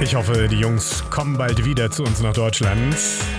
Ich hoffe, die Jungs kommen bald wieder zu uns nach Deutschland.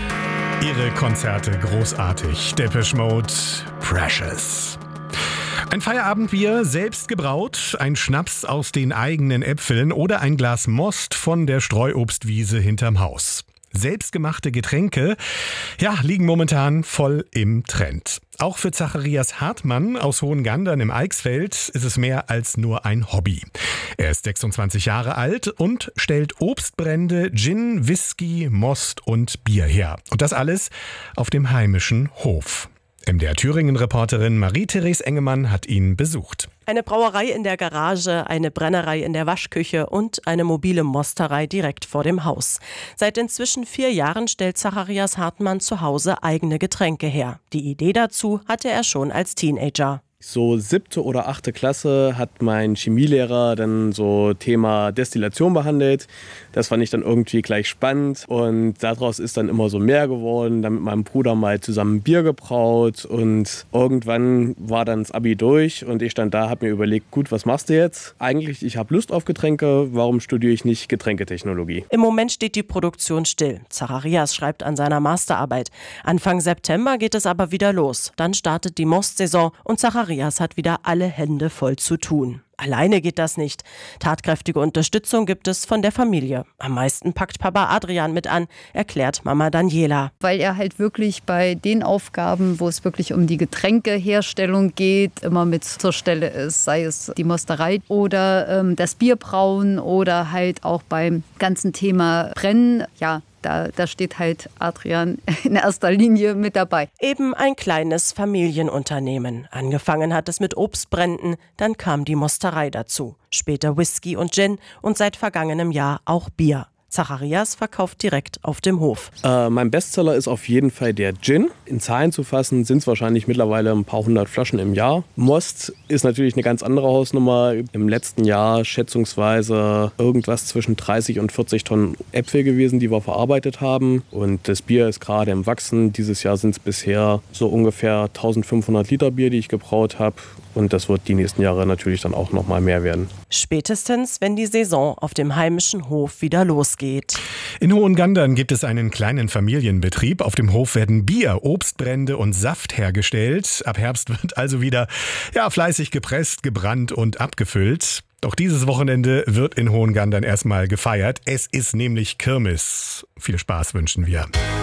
Ihre Konzerte großartig. Depeche Mode, Precious. Ein Feierabendbier, selbst gebraut, ein Schnaps aus den eigenen Äpfeln oder ein Glas Most von der Streuobstwiese hinterm Haus. Selbstgemachte Getränke, liegen momentan voll im Trend. Auch für Zacharias Hartmann aus Hohengandern im Eichsfeld ist es mehr als nur ein Hobby. Er ist 26 Jahre alt und stellt Obstbrände, Gin, Whisky, Most und Bier her. Und das alles auf dem heimischen Hof. MDR Thüringen-Reporterin Marie-Therese Engemann hat ihn besucht. Eine Brauerei in der Garage, eine Brennerei in der Waschküche und eine mobile Mosterei direkt vor dem Haus. Seit inzwischen 4 Jahren stellt Zacharias Hartmann zu Hause eigene Getränke her. Die Idee dazu hatte er schon als Teenager. So 7. oder 8. Klasse hat mein Chemielehrer dann so Thema Destillation behandelt. Das fand ich dann irgendwie gleich spannend und daraus ist dann immer so mehr geworden. Dann mit meinem Bruder mal zusammen Bier gebraut und irgendwann war dann das Abi durch und ich stand da, habe mir überlegt, gut, was machst du jetzt? Eigentlich, ich habe Lust auf Getränke, warum studiere ich nicht Getränketechnologie? Im Moment steht die Produktion still. Zacharias schreibt an seiner Masterarbeit. Anfang September geht es aber wieder los. Dann startet die Mostsaison und Zacharias hat wieder alle Hände voll zu tun. Alleine geht das nicht. Tatkräftige Unterstützung gibt es von der Familie. Am meisten packt Papa Adrian mit an, erklärt Mama Daniela. Weil er halt wirklich bei den Aufgaben, wo es wirklich um die Getränkeherstellung geht, immer mit zur Stelle ist. Sei es die Mosterei oder das Bierbrauen oder halt auch beim ganzen Thema Brennen. Ja, da steht halt Adrian in erster Linie mit dabei. Eben ein kleines Familienunternehmen. Angefangen hat es mit Obstbränden, dann kam die Mosterei dazu. Später Whisky und Gin und seit vergangenem Jahr auch Bier. Zacharias verkauft direkt auf dem Hof. Mein Bestseller ist auf jeden Fall der Gin. In Zahlen zu fassen sind es wahrscheinlich mittlerweile ein paar 100 Flaschen im Jahr. Most ist natürlich eine ganz andere Hausnummer. Im letzten Jahr schätzungsweise irgendwas zwischen 30 und 40 Tonnen Äpfel gewesen, die wir verarbeitet haben. Und das Bier ist gerade im Wachsen. Dieses Jahr sind es bisher so ungefähr 1500 Liter Bier, die ich gebraut habe. Und das wird die nächsten Jahre natürlich dann auch noch mal mehr werden. Spätestens, wenn die Saison auf dem heimischen Hof wieder losgeht. In Hohengandern gibt es einen kleinen Familienbetrieb. Auf dem Hof werden Bier, Obstbrände und Saft hergestellt. Ab Herbst wird also wieder fleißig gepresst, gebrannt und abgefüllt. Doch dieses Wochenende wird in Hohengandern erstmal gefeiert. Es ist nämlich Kirmes. Viel Spaß wünschen wir.